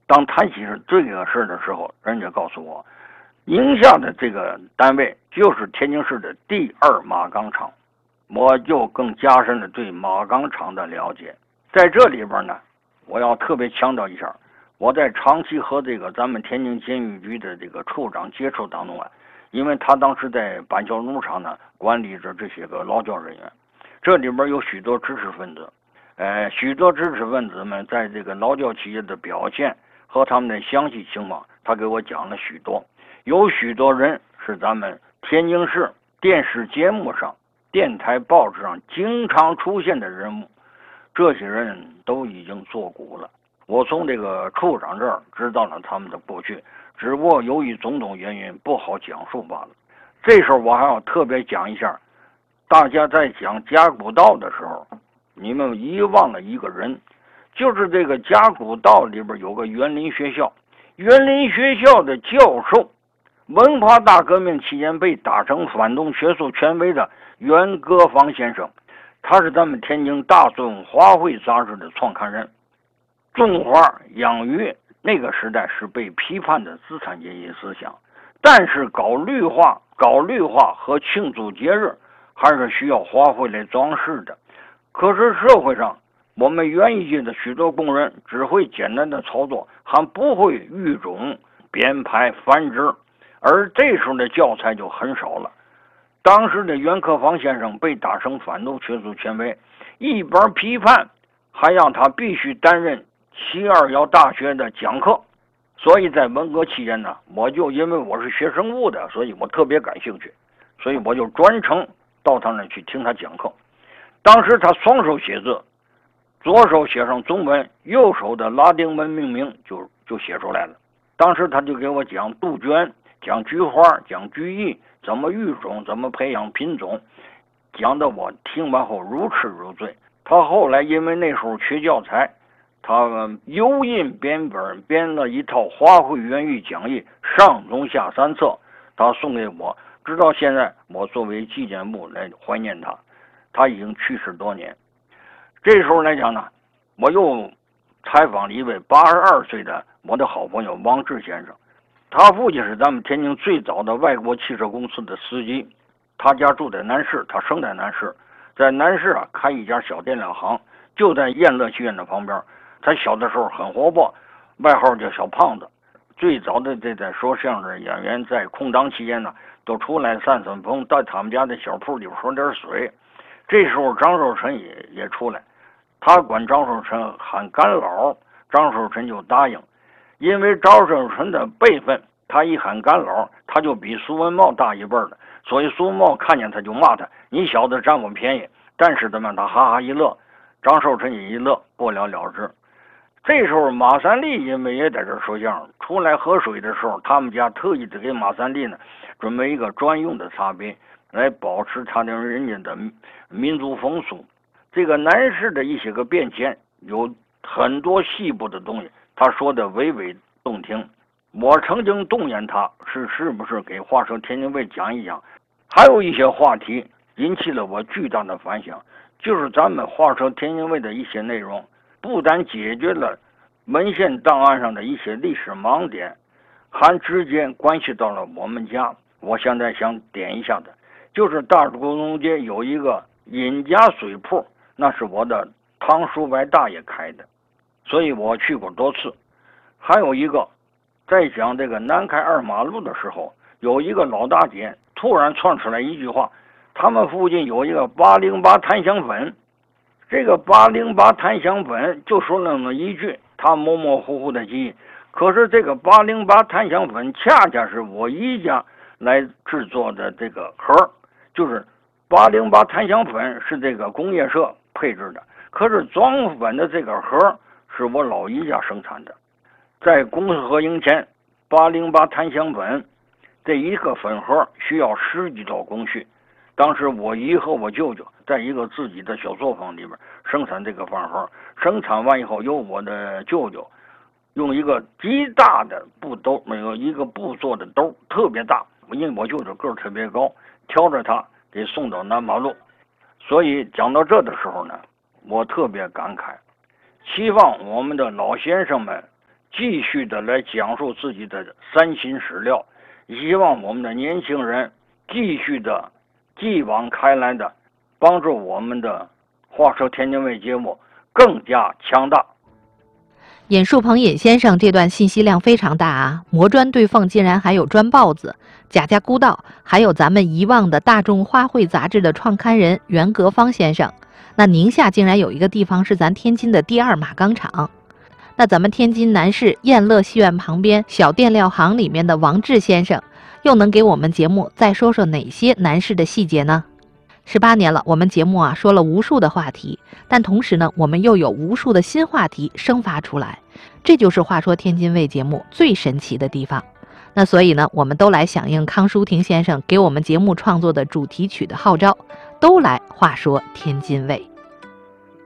当谈起这个事的时候，人家告诉我，宁夏的这个单位就是天津市的第2马钢厂，我就更加深了对马钢厂的了解。在这里边呢，我要特别强调一下，我在长期和这个咱们天津监狱局的这个处长接触当中啊，因为他当时在板桥农场呢管理着这些个劳教人员，这里边有许多知识分子，许多知识分子们在这个劳教企业的表现和他们的详细情况，他给我讲了许多。有许多人是咱们天津市电视节目上、电台报纸上经常出现的人物，这些人都已经作古了。我从这个处长这儿知道了他们的过去，只不过由于种种原因不好讲述罢了。这时候我还要特别讲一下，大家在讲甲骨道的时候，你们遗忘了一个人，就是这个甲骨道里边有个园林学校，园林学校的教授，文化大革命期间被打成反动学术权威的袁戈方先生，他是咱们天津大众花卉杂志的创刊人。种花养鱼那个时代是被批判的资产阶级思想，但是搞绿化和庆祝节日还是需要花卉来装饰的。可是社会上我们园艺界的许多工人只会简单的操作，还不会育种、编排、繁殖，而这时候的教材就很少了。当时的袁克方先生被打成反动学术权威，一边批判，还让他必须担任721大学的讲课。所以在文革期间呢，我就因为我是学生物的，所以我特别感兴趣，所以我就专程到他那去听他讲课。当时他双手写字，左手写上中文，右手的拉丁文命名就写出来了。当时他就给我讲杜鹃，讲菊花，讲菊艺，怎么育种，怎么培养品种，讲的我听完后如痴如醉。他后来因为那时候缺教材，他油印编本编了一套花卉园艺讲义，上中下3册，他送给我，直到现在我作为纪念物来怀念他。他已经去世多年。这时候来讲呢，我又采访了一位82岁的我的好朋友王志先生，他父亲是咱们天津最早的外国汽车公司的司机，他家住在南市，他生在南市，在南市开一家小电料行，就在燕乐戏院的旁边。他小的时候很活泼，外号叫小胖子。最早的这在说相声的演员在空档期间呢，都出来散散风，到他们家的小铺里喝点水。这时候张寿臣也出来，他管张寿臣喊干老，张寿臣就答应。因为张寿臣的辈分，他一喊干老，他就比苏文茂大一辈了，所以苏文茂看见他就骂他，你小子占我便宜。但是他哈哈一乐，张寿臣也一乐，不了了之。这时候马三立因为也在这说相声，出来喝水的时候，他们家特意的给马三立呢准备一个专用的茶杯，来保持他的人家的民族风俗。这个南市的一些个变迁有很多细部的东西，他说的娓娓动听。我曾经动员他是不是给话说天津卫讲一讲。还有一些话题引起了我巨大的反响，就是咱们话说天津卫的一些内容不但解决了文献档案上的一些历史盲点，还直接关系到了我们家。我现在想点一下的就是大沽东街有一个尹家水铺，那是我的汤叔伯大爷开的，所以我去过多次。还有一个在讲这个南开2马路的时候，有一个老大姐突然窜出来一句话，他们附近有一个808檀香粉。这个808檀香粉就说了那么一句，他模模糊糊的记忆。可是这个808檀香粉恰恰是我姨家来制作的这个盒，就是808檀香粉是这个工业社配置的，可是装粉的这个盒是我老姨家生产的。在公司合营前，808檀香粉这一个粉盒需要10几道工序。当时我姨和我舅舅在一个自己的小作坊里边生产这个饭盒，生产完以后，由我的舅舅用一个极大的布兜，有一个布做的兜，特别大，因为我舅舅个儿特别高，挑着它给送到南马路。所以讲到这的时候呢，我特别感慨，希望我们的老先生们继续的来讲述自己的三秦史料，希望我们的年轻人继续的继往开来的帮助我们的话说天津卫节目更加强大。 尹树鹏尹先生这段信息量非常大啊，磨砖对缝竟然还有砖豹子、贾家孤道，还有咱们遗忘的大众花卉杂志的创刊人袁格芳先生。那宁夏竟然有一个地方是咱天津的第二马钢厂。那咱们天津南市燕乐戏院旁边小电料行里面的王志先生，又能给我们节目再说说哪些南市的细节呢？18年了，我们节目说了无数的话题，但同时呢，我们又有无数的新话题生发出来，这就是话说天津卫节目最神奇的地方。那所以呢，我们都来响应康舒婷先生给我们节目创作的主题曲的号召，都来话说天津卫。